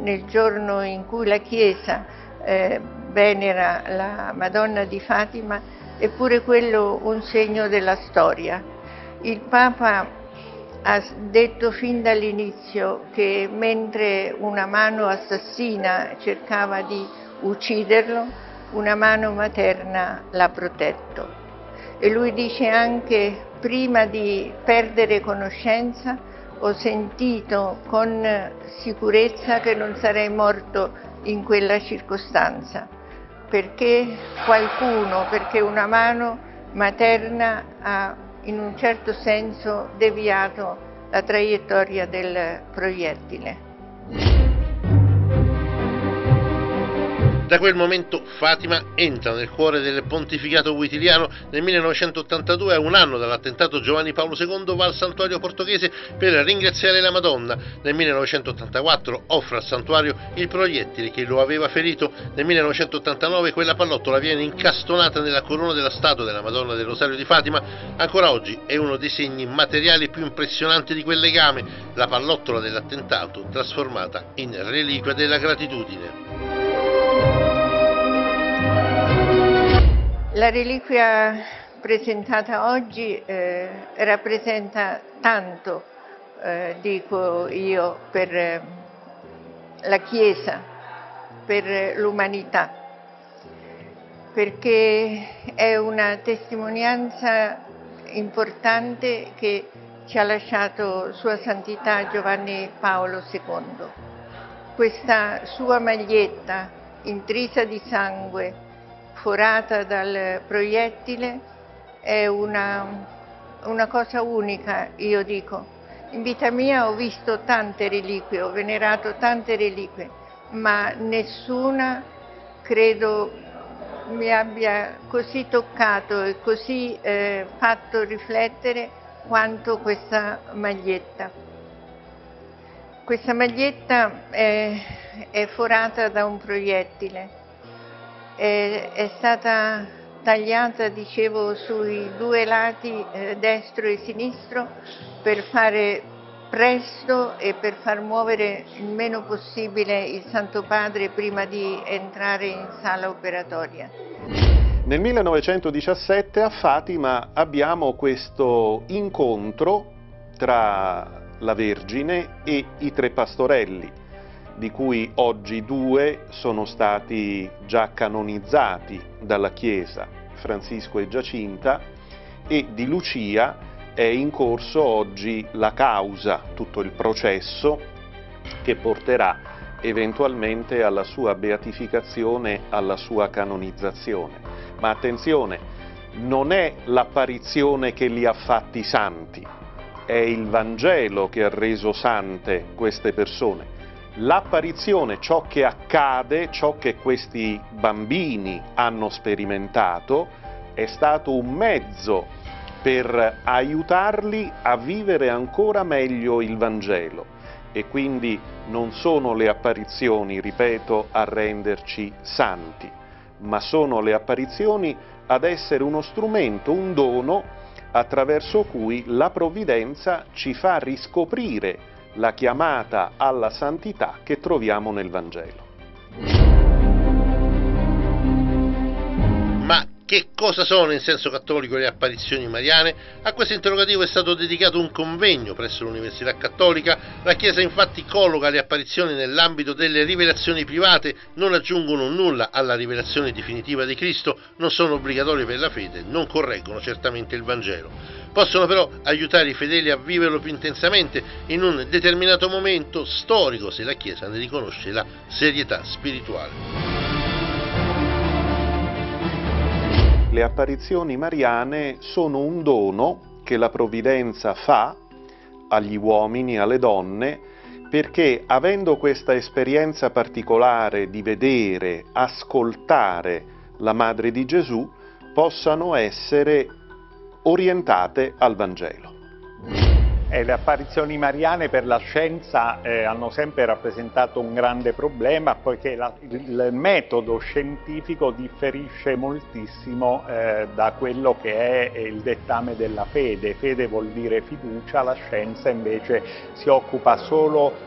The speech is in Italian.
nel giorno in cui la Chiesa venera la Madonna di Fatima, è pure quello un segno della storia. Il Papa ha detto fin dall'inizio che mentre una mano assassina cercava di ucciderlo, una mano materna l'ha protetto. E lui dice anche: prima di perdere conoscenza ho sentito con sicurezza che non sarei morto in quella circostanza, perché perché una mano materna ha in un certo senso deviato la traiettoria del proiettile. Da quel momento Fatima entra nel cuore del pontificato witiliano. Nel 1982, a un anno dall'attentato, Giovanni Paolo II va al santuario portoghese per ringraziare la Madonna. Nel 1984 offre al santuario il proiettile che lo aveva ferito. Nel 1989 quella pallottola viene incastonata nella corona della statua della Madonna del Rosario di Fatima. Ancora oggi è uno dei segni materiali più impressionanti di quel legame, la pallottola dell'attentato trasformata in reliquia della gratitudine. La reliquia presentata oggi rappresenta tanto, dico io, per la Chiesa, per l'umanità, perché è una testimonianza importante che ci ha lasciato Sua Santità Giovanni Paolo II. Questa sua maglietta intrisa di sangue, forata dal proiettile, è una cosa unica, io dico. In vita mia ho visto tante reliquie, ho venerato tante reliquie, ma nessuna credo mi abbia così toccato e così fatto riflettere quanto questa maglietta. Questa maglietta è forata da un proiettile. È stata tagliata, dicevo, sui due lati destro e sinistro per fare presto e per far muovere il meno possibile il Santo Padre prima di entrare in sala operatoria. Nel 1917 a Fatima abbiamo questo incontro tra la Vergine e i tre pastorelli, di cui oggi due sono stati già canonizzati dalla Chiesa, Francisco e Giacinta, e di Lucia è in corso oggi la causa, tutto il processo che porterà eventualmente alla sua beatificazione, alla sua canonizzazione. Ma attenzione, non è l'apparizione che li ha fatti santi, è il Vangelo che ha reso sante queste persone. L'apparizione, ciò che accade, ciò che questi bambini hanno sperimentato, è stato un mezzo per aiutarli a vivere ancora meglio il Vangelo. E quindi non sono le apparizioni, ripeto, a renderci santi, ma sono le apparizioni ad essere uno strumento, un dono, attraverso cui la provvidenza ci fa riscoprire la chiamata alla santità che troviamo nel Vangelo. Ma che cosa sono in senso cattolico le apparizioni mariane? A questo interrogativo è stato dedicato un convegno presso l'Università Cattolica. La Chiesa infatti colloca le apparizioni nell'ambito delle rivelazioni private, non aggiungono nulla alla rivelazione definitiva di Cristo, non sono obbligatorie per la fede, non correggono certamente il Vangelo. Possono però aiutare i fedeli a viverlo più intensamente in un determinato momento storico, se la Chiesa ne riconosce la serietà spirituale. Le apparizioni mariane sono un dono che la provvidenza fa agli uomini, alle donne, perché avendo questa esperienza particolare di vedere, ascoltare la Madre di Gesù, possano essere orientate al Vangelo. Le apparizioni mariane per la scienza hanno sempre rappresentato un grande problema, poiché il metodo scientifico differisce moltissimo da quello che è il dettame della fede. Fede vuol dire fiducia, la scienza invece si occupa solo